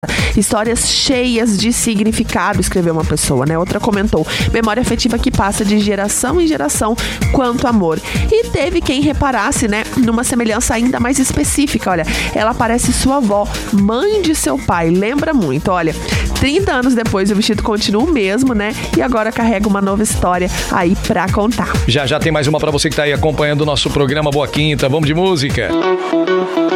Histórias cheias de significado, escreveu uma pessoa, né? Outra comentou: memória afetiva que passa de geração em geração quanto amor. E teve quem reparasse, né, numa semelhança ainda mais específica. Olha, ela parece sua avó, mãe de seu pai, lembra muito. Olha, 30 anos depois o vestido continua o mesmo, né? E agora carrega uma nova história aí pra contar. Já tem mais uma pra você que tá aí acompanhando o nosso programa Boa Quinta. Vamos de música.